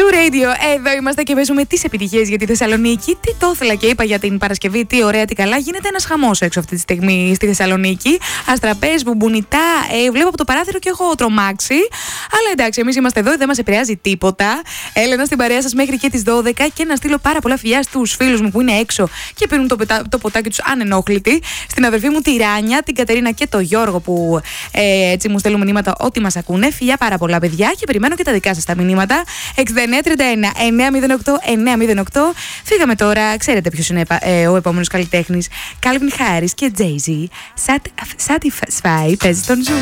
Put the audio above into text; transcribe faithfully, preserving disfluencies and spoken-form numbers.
Zoo Radio, εδώ είμαστε και παίζουμε τις επιτυχίες για τη Θεσσαλονίκη. Τι το ήθελα και είπα για την Παρασκευή, τι ωραία, τι καλά. Γίνεται ένας χαμός έξω αυτή τη στιγμή στη Θεσσαλονίκη. Αστραπές, μπουμπουνιτά, ε, βλέπω από το παράθυρο και έχω τρομάξει. Αλλά εντάξει, εμείς είμαστε εδώ, δεν μας επηρεάζει τίποτα. Έλενα στην παρέα σας μέχρι και τις δώδεκα και να στείλω πάρα πολλά φιλιά στους φίλους μου που είναι έξω και πίνουν το, πετα... το ποτάκι τους ανενόχλητοι. Στην αδερφή μου τη Ράνια, την Κατερίνα και το Γιώργο που ε, έτσι μου στέλνουν μηνύματα ότι μας ακούνε. Φιλιά πάρα πολλά παιδιά και περιμένω και τα δικά σας τα μηνύματα. εξήντα εννέα τριάντα ένα εννιακόσια οκτώ εννιακόσια οκτώ. Φύγαμε τώρα, ξέρετε ποιος είναι ε, ο επόμενος καλλιτέχνης. Calvin Harris και Jay-Z. Satisfy παίζει τον Ζου.